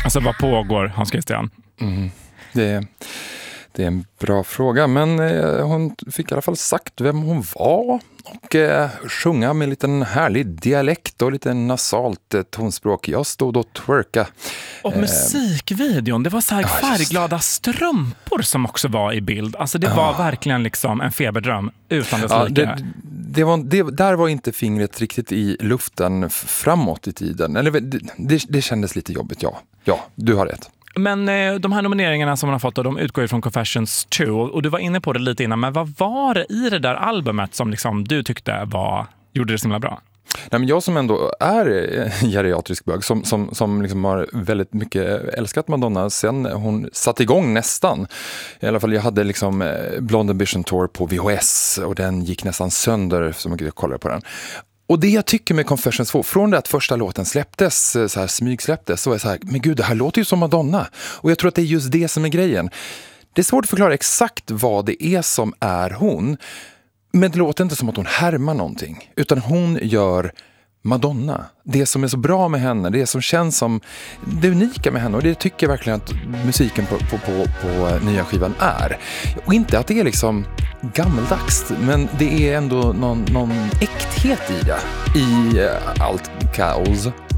Alltså vad pågår, Hans Christian? Det är en bra fråga, men hon fick i alla fall sagt vem hon var och sjunga med en liten härlig dialekt och lite nasalt tonspråk. Jag stod och twerka. Och musikvideon, det var så här färgglada strumpor som också var i bild. Alltså det var verkligen liksom en feberdröm utan dess like. Där var inte fingret riktigt i luften framåt i tiden. Eller det kändes lite jobbigt, ja, du har rätt. Men de här nomineringarna som man har fått, de utgår ju från Confessions 2. Och du var inne på det lite innan, men vad var det i det där albumet som liksom du tyckte gjorde det så himla bra? Nej, men jag som ändå är geriatrisk bög, som liksom har väldigt mycket älskat Madonna sen hon satt igång nästan. I alla fall jag hade liksom Blonde Ambition Tour på VHS och den gick nästan sönder så mycket jag kollade på den. Och det jag tycker med Confessions 2, från det att första låten släpptes, så här smygsläpptes, så är det så här, men gud, det här låter ju som Madonna. Och jag tror att det är just det som är grejen. Det är svårt att förklara exakt vad det är som är hon, men det låter inte som att hon härmar någonting, utan hon gör Madonna. Det som är så bra med henne, det som känns som det unika med henne, och det tycker jag verkligen att musiken på nya skivan är. Och inte att det är liksom gammaldags, men det är ändå någon äkthet i det, i allt kaos.